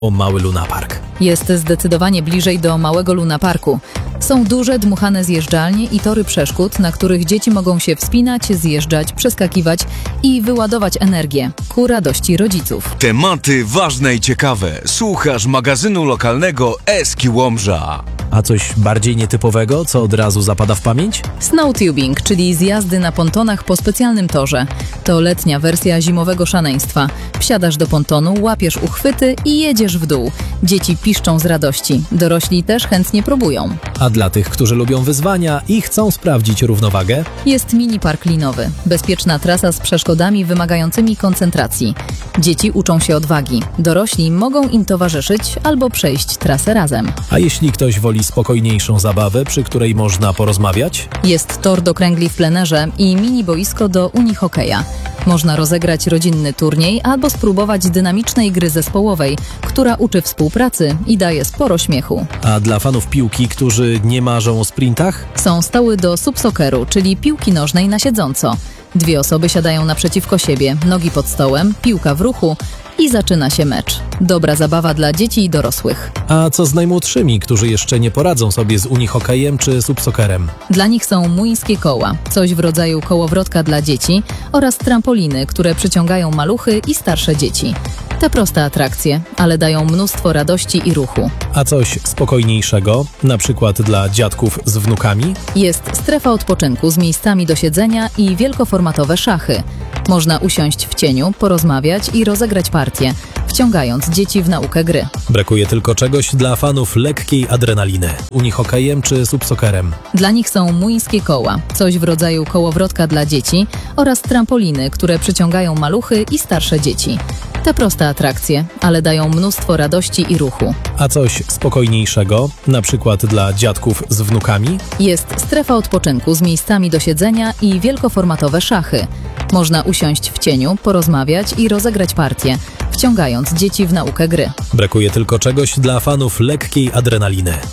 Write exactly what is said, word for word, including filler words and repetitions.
O mały lunapark. Jest zdecydowanie bliżej do małego lunaparku. Są duże, dmuchane zjeżdżalnie i tory przeszkód, na których dzieci mogą się wspinać, zjeżdżać, przeskakiwać i wyładować energię ku radości rodziców. Tematy ważne i ciekawe. Słuchasz magazynu lokalnego Eski Łomża. A coś bardziej nietypowego, co od razu zapada w pamięć? Snowtubing, czyli zjazdy na pontonach po specjalnym torze. To letnia wersja zimowego szaleństwa. Wsiadasz do pontonu, łapiesz uchwyty i jedziesz w dół. Dzieci piszczą z radości. Dorośli też chętnie próbują. A dla tych, którzy lubią wyzwania i chcą sprawdzić równowagę? Jest mini park linowy. Bezpieczna trasa z przeszkodami wymagającymi koncentracji. Dzieci uczą się odwagi. Dorośli mogą im towarzyszyć albo przejść trasę razem. A jeśli ktoś woli spokojniejszą zabawę, przy której można porozmawiać? Jest tor do kręgli w plenerze i mini boisko do unihokeja. Można rozegrać rodzinny turniej albo spróbować dynamicznej gry zespołowej, która uczy współpracy i daje sporo śmiechu. A dla fanów piłki, którzy nie marzą o sprintach? Są stoły do subsokeru, czyli piłki nożnej na siedząco. Dwie osoby siadają naprzeciwko siebie, nogi pod stołem, piłka w ruchu i zaczyna się mecz. Dobra zabawa dla dzieci i dorosłych. A co z najmłodszymi, którzy jeszcze nie poradzą sobie z unihokejem czy subsokerem? Dla nich są młyńskie koła, coś w rodzaju kołowrotka dla dzieci oraz trampoliny, które przyciągają maluchy i starsze dzieci. Te proste atrakcje, ale dają mnóstwo radości i ruchu. A coś spokojniejszego, na przykład dla dziadków z wnukami? Jest strefa odpoczynku z miejscami do siedzenia i wielkoformatowe szachy. Można usiąść w cieniu, porozmawiać i rozegrać partię, wciągając dzieci w naukę gry. Brakuje tylko czegoś dla fanów lekkiej adrenaliny. Unihokejem czy subsokerem? Dla nich są młyńskie koła, coś w rodzaju kołowrotka dla dzieci oraz trampoliny, które przyciągają maluchy i starsze dzieci. Te proste atrakcje, ale dają mnóstwo radości i ruchu. A coś spokojniejszego, na przykład dla dziadków z wnukami? Jest strefa odpoczynku z miejscami do siedzenia i wielkoformatowe szachy. Można usiąść w cieniu, porozmawiać i rozegrać partię, wciągając dzieci w naukę gry. Brakuje tylko czegoś dla fanów lekkiej adrenaliny.